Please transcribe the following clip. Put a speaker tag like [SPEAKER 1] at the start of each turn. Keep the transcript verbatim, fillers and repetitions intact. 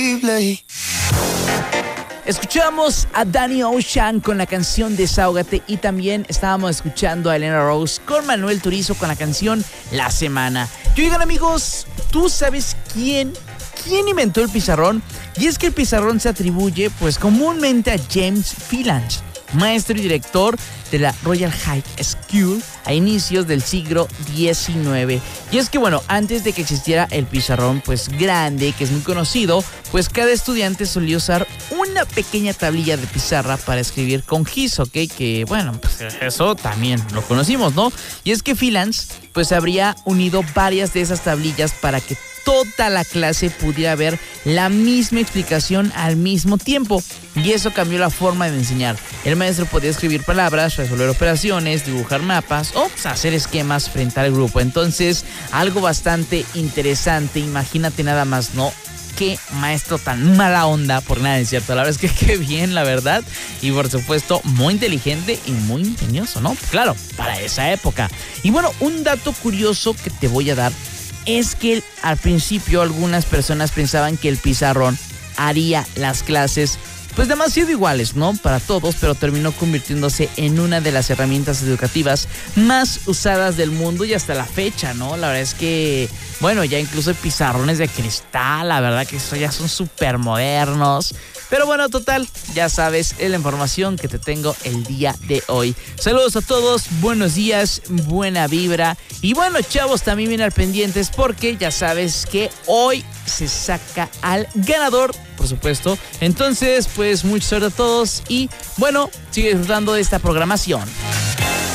[SPEAKER 1] Escuchamos a Danny Ocean con la canción Desahógate y también estábamos escuchando a Elena Rose con Manuel Turizo con la canción La Semana. Y oigan amigos, ¿tú sabes quién, quién inventó el pizarrón? Y es que el pizarrón se atribuye pues comúnmente a James Phelan, maestro y director de la Royal High School a inicios del siglo diecinueve. Y es que bueno, antes de que existiera el pizarrón pues grande, que es muy conocido, pues cada estudiante solía usar una pequeña tablilla de pizarra para escribir con gis, ¿ok? Que bueno, pues eso también lo conocimos, ¿no? Y es que Phelan pues habría unido varias de esas tablillas para que toda la clase pudiera ver la misma explicación al mismo tiempo. Y eso cambió la forma de enseñar. El maestro podía escribir palabras, resolver operaciones, dibujar mapas o pues, hacer esquemas frente al grupo. Entonces, algo bastante interesante. Imagínate nada más, ¿no? Qué maestro tan mala onda, por nada es cierto. La verdad es que qué bien, la verdad. Y por supuesto, muy inteligente y muy ingenioso, ¿no? Claro, para esa época. Y bueno, un dato curioso que te voy a dar es que al principio algunas personas pensaban que el pizarrón haría las clases pues demasiado iguales, ¿no? Para todos, pero terminó convirtiéndose en una de las herramientas educativas más usadas del mundo y hasta la fecha, ¿no? La verdad es que, bueno, ya incluso hay pizarrones de cristal, la verdad que estos ya son súper modernos. Pero bueno, total, ya sabes, es la información que te tengo el día de hoy. Saludos a todos, buenos días, buena vibra. Y bueno, chavos, también bien al pendientes porque ya sabes que hoy se saca al ganador, por supuesto. Entonces, pues mucha suerte a todos y bueno, sigue disfrutando de esta programación.